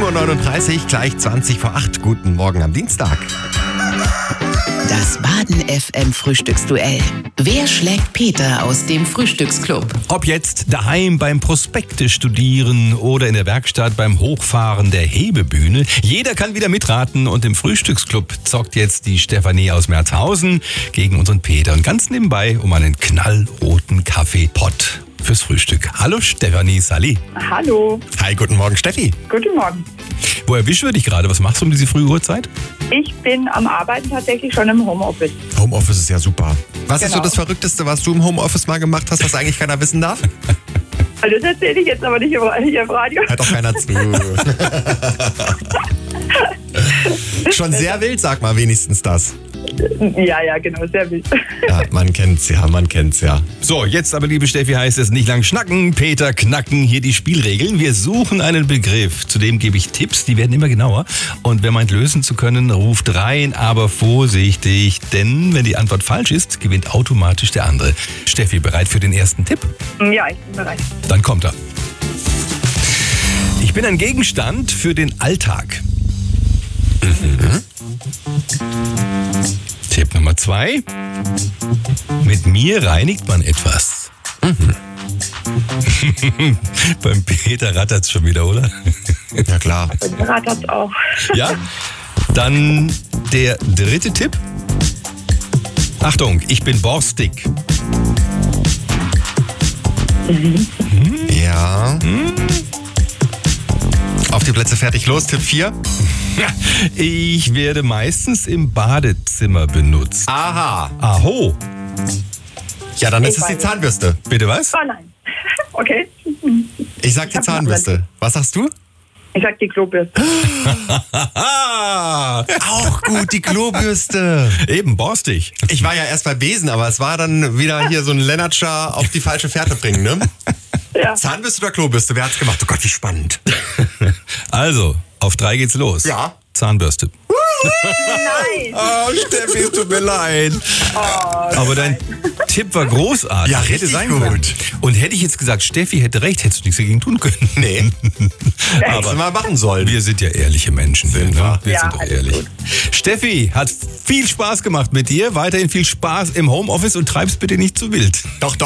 7.39 Uhr, gleich 20 vor 8. Guten Morgen am Dienstag. Das Baden FM Frühstücksduell. Wer schlägt Peter aus dem Frühstücksclub? Ob jetzt daheim beim Prospekte studieren oder in der Werkstatt beim Hochfahren der Hebebühne, jeder kann wieder mitraten und im Frühstücksclub zockt jetzt die Stefanie aus Merzhausen gegen unseren Peter und ganz nebenbei um einen knallroten Kaffeepott fürs Frühstück. Hallo Stefanie, Sally. Hallo, Hi, guten Morgen Steffi. guten Morgen. Wo erwischen wir dich gerade? Was machst du um diese frühe Uhrzeit? Ich bin am Arbeiten tatsächlich schon im Homeoffice. Homeoffice ist ja super. Was ist so Genau. das Verrückteste, was du im Homeoffice mal gemacht hast, was eigentlich keiner wissen darf? Also das erzähle ich jetzt aber nicht hier im Radio. Hört doch keiner zu. Schon sehr wild, sag mal wenigstens das. Ja, genau, sehr wild. Ja, man kennt's ja. So, jetzt aber, liebe Steffi, heißt es nicht lang schnacken, Peter knacken. Hier die Spielregeln. Wir suchen einen Begriff. Zudem gebe ich Tipps, die werden immer genauer. Und wer meint, lösen zu können, ruft rein, aber vorsichtig. Denn wenn die Antwort falsch ist, gewinnt automatisch der andere. Steffi, bereit für den ersten Tipp? Ja, ich bin bereit. Dann kommt er. Ich bin ein Gegenstand für den Alltag. Tipp Nummer 2. Mit mir reinigt man etwas. Beim Peter rattert's schon wieder, oder? Ja klar. Und Rad hat's auch. Ja? Dann der dritte Tipp. Achtung, ich bin borstig. Ja. Auf die Plätze, fertig, los. Tipp 4. Ich werde meistens im Badezimmer benutzt. Aha. Aho. Ja, dann ist Ich es die weiß. Zahnbürste. Bitte was? Oh nein. Okay. Ich sag die hab einen Zahnbürste. Was sagst du? Ich sag die Klobürste. Ah, Auch gut, die Klobürste. eben borstig. Ich war ja erst bei Besen, aber es war dann wieder hier so ein Lennartscher auf die falsche Fährte bringen, ne? Ja. Zahnbürste oder Klobürste? Wer hat's gemacht? Oh Gott, wie spannend. Also, auf 3 geht's los. Ja. Zahnbürste. Nein. Oh, Steffi, es tut mir leid. Aber dein Tipp war großartig. Ja, Hätte richtig sein gut. können. Und hätte ich jetzt gesagt, Steffi hätte recht, hättest du nichts dagegen tun können. Nee. Hättest Aber du mal machen sollen. wir sind ja ehrliche Menschen. Sind ne? wir. Wir Ja, sind doch alles ehrlich. gut. Steffi, hat viel Spaß gemacht mit dir. Weiterhin viel Spaß im Homeoffice und treib's bitte nicht zu wild. Doch,